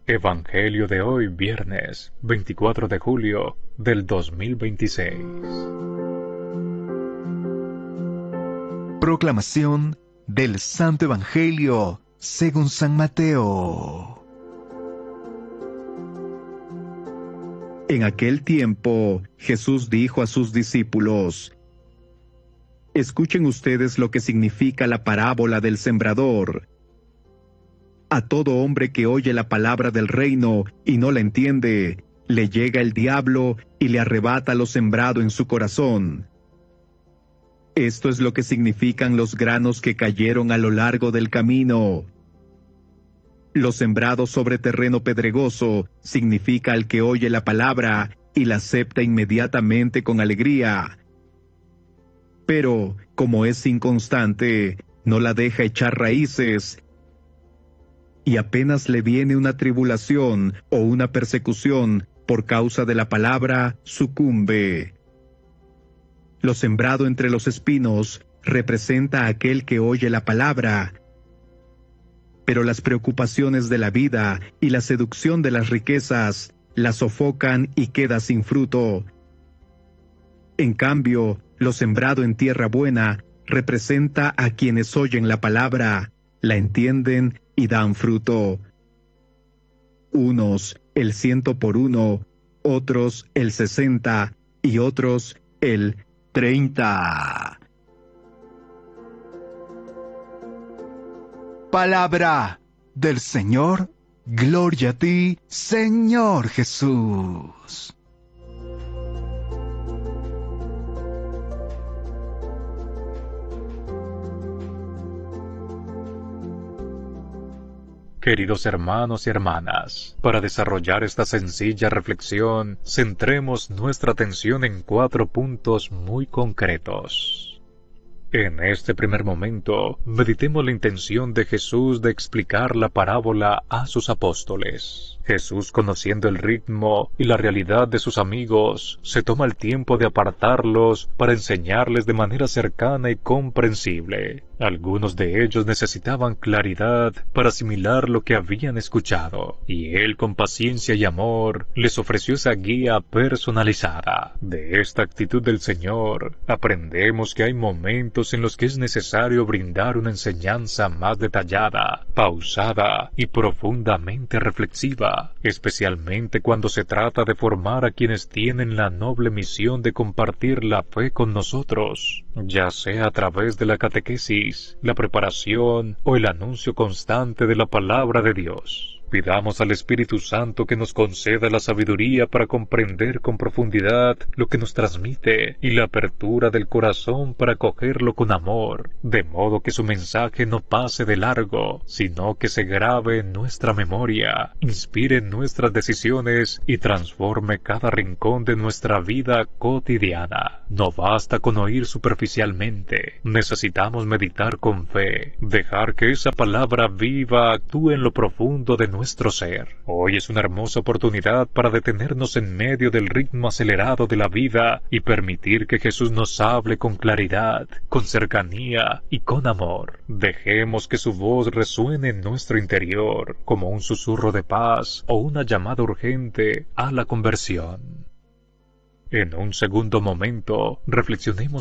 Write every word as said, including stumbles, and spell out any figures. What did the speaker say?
Evangelio de hoy, viernes veinticuatro de julio del dos mil veintiséis. Proclamación del Santo Evangelio según San Mateo. En aquel tiempo, Jesús dijo a sus discípulos: Escuchen ustedes lo que significa la parábola del sembrador. A todo hombre que oye la palabra del reino y no la entiende, le llega el diablo y le arrebata lo sembrado en su corazón. Esto es lo que significan los granos que cayeron a lo largo del camino. Lo sembrado sobre terreno pedregoso significa al que oye la palabra y la acepta inmediatamente con alegría. Pero, como es inconstante, no la deja echar raíces, y apenas le viene una tribulación o una persecución por causa de la palabra, sucumbe. Lo sembrado entre los espinos representa a aquel que oye la palabra, pero las preocupaciones de la vida y la seducción de las riquezas la sofocan y queda sin fruto. En cambio, lo sembrado en tierra buena representa a quienes oyen la palabra, la entienden y dan fruto. Unos el ciento por uno, otros el sesenta y otros el treinta. Palabra del Señor. Gloria a ti, Señor Jesús. Queridos hermanos y hermanas, para desarrollar esta sencilla reflexión, centremos nuestra atención en cuatro puntos muy concretos. En este primer momento, meditemos la intención de Jesús de explicar la parábola a sus apóstoles. Jesús, conociendo el ritmo y la realidad de sus amigos, se toma el tiempo de apartarlos para enseñarles de manera cercana y comprensible. Algunos de ellos necesitaban claridad para asimilar lo que habían escuchado, y Él, con paciencia y amor, les ofreció esa guía personalizada. De esta actitud del Señor, aprendemos que hay momentos en los que es necesario brindar una enseñanza más detallada, pausada y profundamente reflexiva, especialmente cuando se trata de formar a quienes tienen la noble misión de compartir la fe con nosotros, ya sea a través de la catequesis, la preparación o el anuncio constante de la palabra de Dios. Pidamos al Espíritu Santo que nos conceda la sabiduría para comprender con profundidad lo que nos transmite y la apertura del corazón para acogerlo con amor, de modo que su mensaje no pase de largo, sino que se grabe en nuestra memoria, inspire nuestras decisiones y transforme cada rincón de nuestra vida cotidiana. No basta con oír superficialmente, necesitamos meditar con fe, dejar que esa palabra viva actúe en lo profundo de nuestro ser. Hoy es una hermosa oportunidad para detenernos en medio del ritmo acelerado de la vida y permitir que Jesús nos hable con claridad, con cercanía y con amor. Dejemos que su voz resuene en nuestro interior como un susurro de paz o una llamada urgente a la conversión. En un segundo momento, reflexionemos